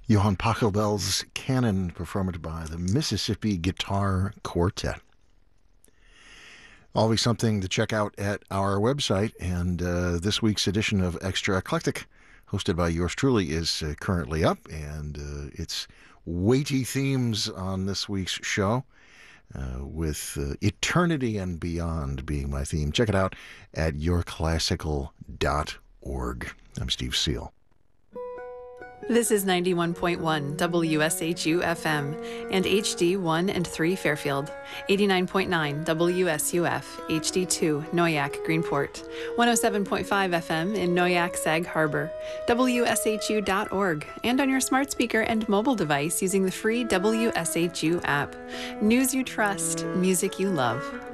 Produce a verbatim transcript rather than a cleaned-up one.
Johann Pachelbel's Canon, performed by the Mississippi Guitar Quartet. Always something to check out at our website, and uh, this week's edition of Extra Eclectic, hosted by yours truly, is uh, currently up, and uh, it's weighty themes on this week's show, uh, with uh, eternity and beyond being my theme. Check it out at your classical dot org. I'm Steve Seal. This is ninety-one point one W S H U F M and H D one and three Fairfield, eighty-nine point nine W S U F, H D two Noyak Greenport, one oh seven point five F M in Noyak Sag Harbor, W S H U dot org, and on your smart speaker and mobile device using the free W S H U app. News you trust, music you love.